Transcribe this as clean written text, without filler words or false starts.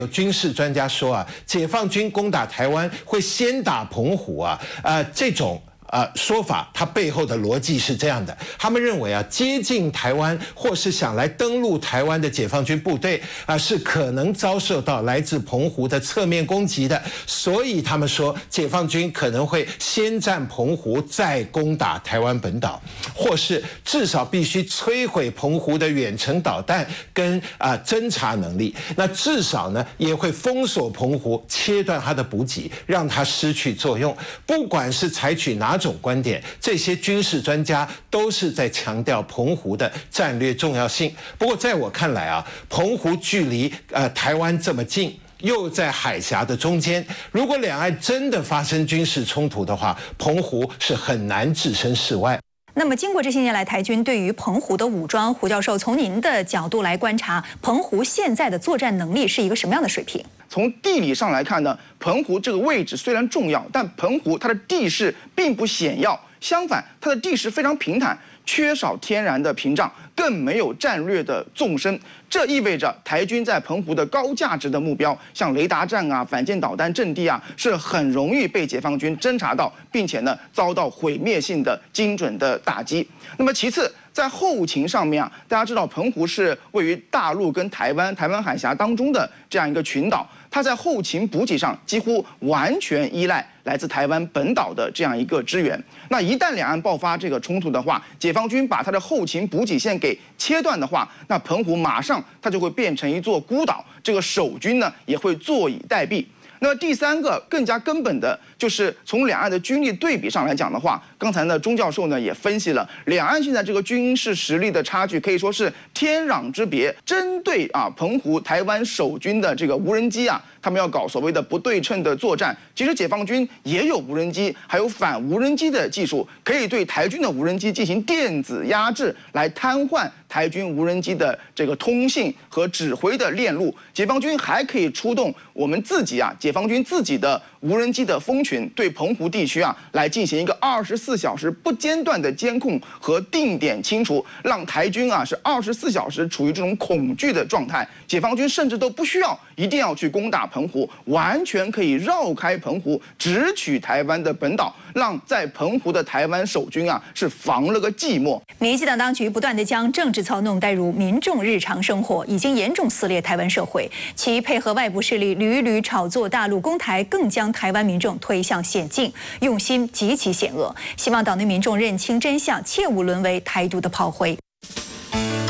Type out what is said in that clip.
有军事专家说啊，解放军攻打台湾会先打澎湖啊，这种。说法，它背后的逻辑是这样的：他们认为啊，接近台湾或是想来登陆台湾的解放军部队是可能遭受到来自澎湖的侧面攻击的，所以他们说解放军可能会先占澎湖，再攻打台湾本岛，或是至少必须摧毁澎湖的远程导弹跟侦察能力。那至少呢，也会封锁澎湖，切断它的补给，让它失去作用。不管是采取哪种观点，这些军事专家都是在强调澎湖的战略重要性。不过在我看来啊，澎湖距离台湾这么近，又在海峡的中间，如果两岸真的发生军事冲突的话，澎湖是很难置身事外。 那么，经过这些年来台军对于澎湖的武装，胡教授从您的角度来观察，澎湖现在的作战能力是一个什么样的水平？ 从地理上来看呢，澎湖这个位置虽然重要，但澎湖它的地势并不险要，相反，它的地势非常平坦，缺少天然的屏障，更没有战略的纵深。这意味着台军在澎湖的高价值的目标，像雷达站啊、反舰导弹阵地啊，是很容易被解放军侦察到，并且呢遭到毁灭性的精准的打击。那么其次，在后勤上面啊，大家知道澎湖是位于大陆跟台湾海峡当中的这样一个群岛，它在后勤补给上几乎完全依赖来自台湾本岛的这样一个支援。那一旦两岸爆发这个冲突的话，解放军把它的后勤补给线给切断的话，那澎湖马上它就会变成一座孤岛，这个守军呢也会坐以待毙。那么第三个更加根本的就是从两岸的军力对比上来讲的话，刚才呢钟教授呢也分析了，两岸现在这个军事实力的差距可以说是天壤之别。针对澎湖台湾守军的这个无人机啊，他们要搞所谓的不对称的作战，其实解放军也有无人机，还有反无人机的技术，可以对台军的无人机进行电子压制，来瘫痪台军无人机的这个通信和指挥的链路。解放军还可以出动我们自己解放军自己的无人机的蜂群，对澎湖地区来进行一个24小时不间断的监控和定点清除，让台军是24小时处于这种恐惧的状态。解放军甚至都不需要一定要去攻打澎湖，完全可以绕开澎湖，直取台湾的本岛，让在澎湖的台湾守军是防了个寂寞。 民进党当局不断地将政治操弄带入民众日常生活，已经严重撕裂台湾社会。其配合外部势力屡屡炒作大陆攻台，更将台湾民众推向险境，用心极其险恶。希望岛内民众认清真相，切勿沦为台独的炮灰。